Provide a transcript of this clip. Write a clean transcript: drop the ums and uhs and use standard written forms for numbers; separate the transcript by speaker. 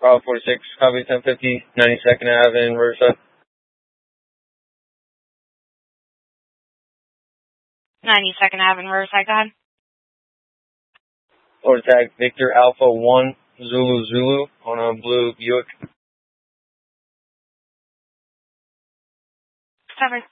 Speaker 1: Bravo 46, copy 1050, 92nd Ave in Riverside.
Speaker 2: 92nd Ave in Riverside, go ahead.
Speaker 1: Order tag Victor Alpha 1 Zulu Zulu on a blue Buick.
Speaker 2: Covered.